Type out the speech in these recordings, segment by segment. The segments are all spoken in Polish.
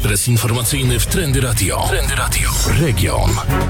Ekspres informacyjny w Trendy Radio. Trendy Radio. Region.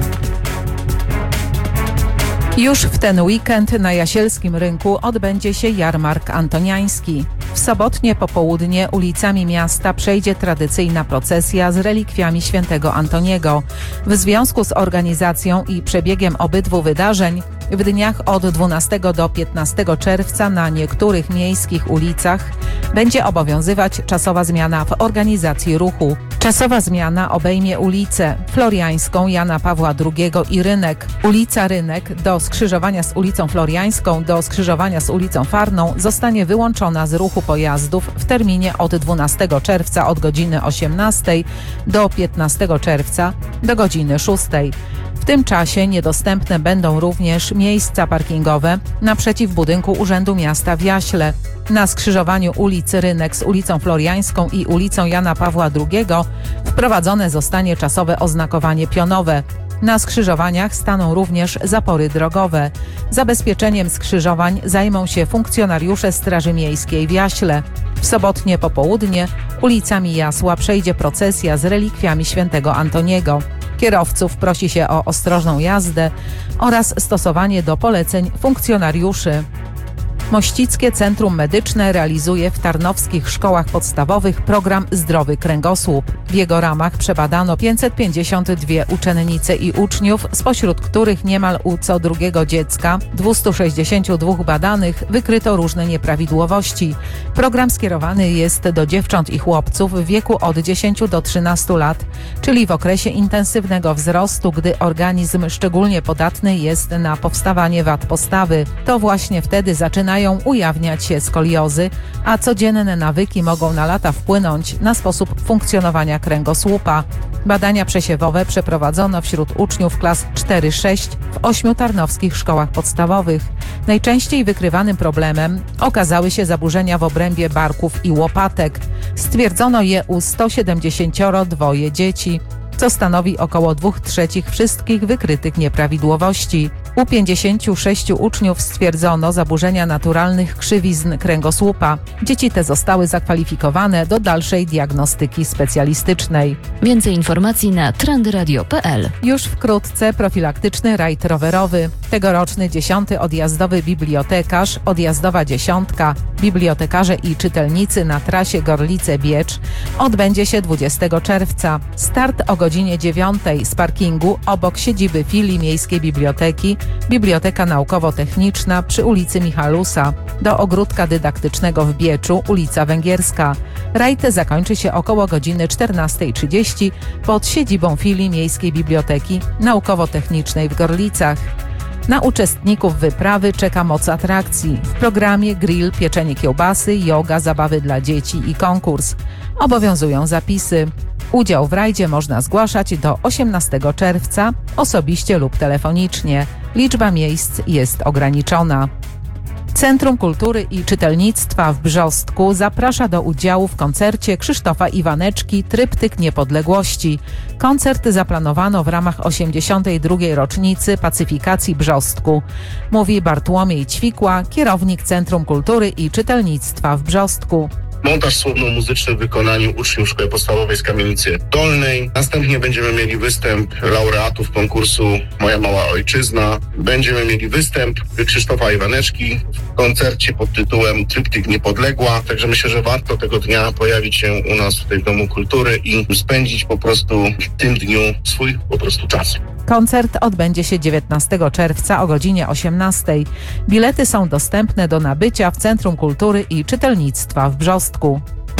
Już w ten weekend na Jasielskim Rynku odbędzie się jarmark antoniański. W sobotnie popołudnie ulicami miasta przejdzie tradycyjna procesja z relikwiami świętego Antoniego. W związku z organizacją i przebiegiem obydwu wydarzeń w dniach od 12 do 15 czerwca na niektórych miejskich ulicach będzie obowiązywać czasowa zmiana w organizacji ruchu. Czasowa zmiana obejmie ulicę Floriańską, Jana Pawła II i Rynek. Ulica Rynek do skrzyżowania z ulicą Floriańską do skrzyżowania z ulicą Farną zostanie wyłączona z ruchu pojazdów w terminie od 12 czerwca od godziny 18 do 15 czerwca do godziny 6. W tym czasie niedostępne będą również miejsca parkingowe naprzeciw budynku Urzędu Miasta w Jaśle. Na skrzyżowaniu ulicy Rynek z ulicą Floriańską i ulicą Jana Pawła II wprowadzone zostanie czasowe oznakowanie pionowe. Na skrzyżowaniach staną również zapory drogowe. Zabezpieczeniem skrzyżowań zajmą się funkcjonariusze Straży Miejskiej w Jaśle. W sobotnie popołudnie ulicami Jasła przejdzie procesja z relikwiami świętego Antoniego. Kierowców prosi się o ostrożną jazdę oraz stosowanie do poleceń funkcjonariuszy. Mościckie Centrum Medyczne realizuje w tarnowskich szkołach podstawowych program Zdrowy Kręgosłup. W jego ramach przebadano 552 uczennice i uczniów, spośród których niemal u co drugiego dziecka, 262 badanych, wykryto różne nieprawidłowości. Program skierowany jest do dziewcząt i chłopców w wieku od 10 do 13 lat, czyli w okresie intensywnego wzrostu, gdy organizm szczególnie podatny jest na powstawanie wad postawy. To właśnie wtedy zaczynają ujawniać się skoliozy, a codzienne nawyki mogą na lata wpłynąć na sposób funkcjonowania kręgosłupa. Badania przesiewowe przeprowadzono wśród uczniów klas 4-6 w 8 tarnowskich szkołach podstawowych. Najczęściej wykrywanym problemem okazały się zaburzenia w obrębie barków i łopatek. Stwierdzono je u 172 dzieci, co stanowi około 2/3 wszystkich wykrytych nieprawidłowości. U 56 uczniów stwierdzono zaburzenia naturalnych krzywizn kręgosłupa. Dzieci te zostały zakwalifikowane do dalszej diagnostyki specjalistycznej. Więcej informacji na trendyradio.pl. Już wkrótce profilaktyczny rajd rowerowy. Tegoroczny 10. odjazdowy bibliotekarz, odjazdowa dziesiątka, bibliotekarze i czytelnicy na trasie Gorlice-Biecz odbędzie się 20 czerwca. Start o godzinie 9 z parkingu obok siedziby filii Miejskiej Biblioteki, Biblioteka Naukowo-Techniczna przy ulicy Michalusa, do ogródka dydaktycznego w Bieczu, ulica Węgierska. Rajd zakończy się około godziny 14:30 pod siedzibą filii Miejskiej Biblioteki Naukowo-Technicznej w Gorlicach. Na uczestników wyprawy czeka moc atrakcji. W programie grill, pieczenie kiełbasy, joga, zabawy dla dzieci i konkurs. Obowiązują zapisy. Udział w rajdzie można zgłaszać do 18 czerwca osobiście lub telefonicznie. Liczba miejsc jest ograniczona. Centrum Kultury i Czytelnictwa w Brzostku zaprasza do udziału w koncercie Krzysztofa Iwaneczki Tryptyk Niepodległości. Koncert zaplanowano w ramach 82. rocznicy pacyfikacji Brzostku, mówi Bartłomiej Ćwikła, kierownik Centrum Kultury i Czytelnictwa w Brzostku. Montaż słowno-muzyczny w wykonaniu uczniów Szkoły Podstawowej z Kamienicy Dolnej. Następnie będziemy mieli występ laureatów konkursu Moja Mała Ojczyzna. Będziemy mieli występ Krzysztofa Iwaneczki w koncercie pod tytułem Tryptyk Niepodległa. Także myślę, że warto tego dnia pojawić się u nas tutaj w Domu Kultury i spędzić po prostu w tym dniu swój po prostu czas. Koncert odbędzie się 19 czerwca o godzinie 18. Bilety są dostępne do nabycia w Centrum Kultury i Czytelnictwa w Brzostku.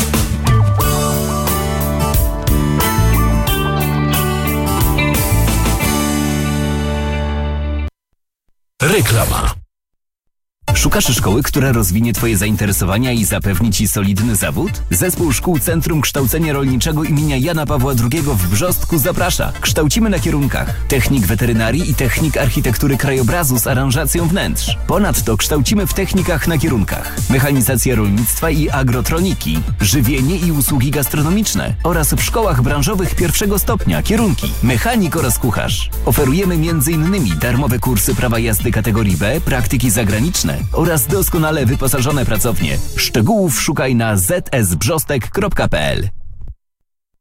Reklama. Szukasz szkoły, która rozwinie Twoje zainteresowania i zapewni Ci solidny zawód? Zespół Szkół Centrum Kształcenia Rolniczego imienia Jana Pawła II w Brzostku zaprasza. Kształcimy na kierunkach technik weterynarii i technik architektury krajobrazu z aranżacją wnętrz. Ponadto kształcimy w technikach na kierunkach mechanizacja rolnictwa i agrotroniki, żywienie i usługi gastronomiczne oraz w szkołach branżowych pierwszego stopnia kierunki mechanik oraz kucharz. Oferujemy m.in. darmowe kursy prawa jazdy kategorii B, praktyki zagraniczne oraz doskonale wyposażone pracownie. Szczegółów szukaj na zsbrzostek.pl.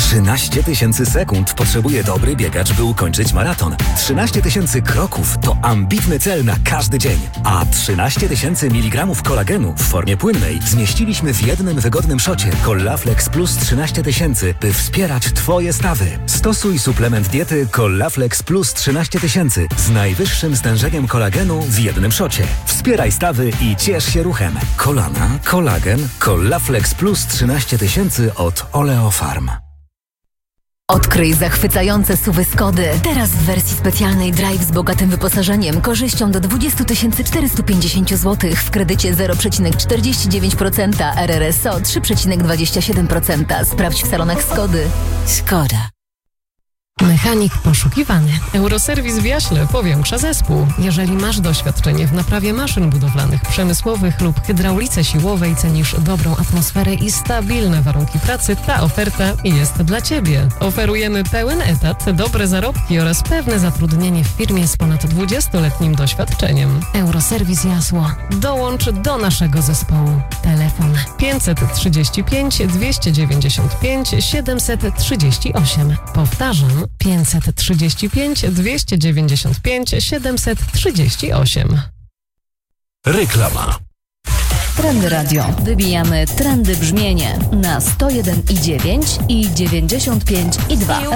13 000 sekund potrzebuje dobry biegacz, by ukończyć maraton. 13 000 kroków to ambitny cel na każdy dzień. A 13 000 mg kolagenu w formie płynnej zmieściliśmy w jednym wygodnym szocie Collaflex Plus 13 000, by wspierać Twoje stawy. Stosuj suplement diety Collaflex Plus 13 000 z najwyższym stężeniem kolagenu w jednym szocie. Wspieraj stawy i ciesz się ruchem. Kolana, kolagen, Collaflex Plus 13 000 od Oleofarm. Odkryj zachwycające SUV-y Skody. Teraz w wersji specjalnej Drive z bogatym wyposażeniem, korzyścią do 20 450 zł w kredycie 0,49%, RRSO 3,27%. Sprawdź w salonach Skody. Skoda. Mechanik poszukiwany. Euroserwis w Jaśle powiększa zespół. Jeżeli masz doświadczenie w naprawie maszyn budowlanych, przemysłowych lub hydraulice siłowej, cenisz dobrą atmosferę i stabilne warunki pracy, ta oferta jest dla Ciebie. Oferujemy pełen etat, dobre zarobki oraz pewne zatrudnienie w firmie z ponad 20-letnim doświadczeniem. Euroserwis Jasło. Dołącz do naszego zespołu. Telefon 535 295 738. Powtarzam, 535 295 738. Reklama. Trendy Radio. Wybijamy trendy brzmienie na 101,9 i 95,2